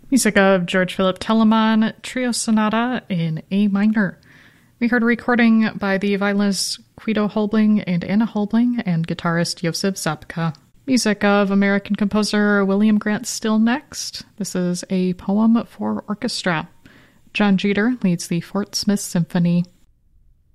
Music of George Philip Telemann, Trio Sonata in A minor. We heard a recording by the violinists Guido Holbling and Anna Holbling and guitarist Josef Zabka. Music of American composer William Grant Still next. This is a poem for orchestra. John Jeter leads the Fort Smith Symphony.